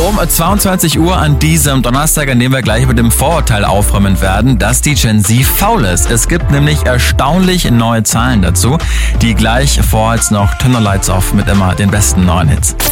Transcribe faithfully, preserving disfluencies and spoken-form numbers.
Um zweiundzwanzig Uhr an diesem Donnerstag, an dem wir gleich mit dem Vorurteil aufräumen werden, dass die Gen Z faul ist. Es gibt nämlich erstaunlich neue Zahlen dazu, die gleich vor jetzt noch Turn the Lights Off mit immer den besten neuen Hits.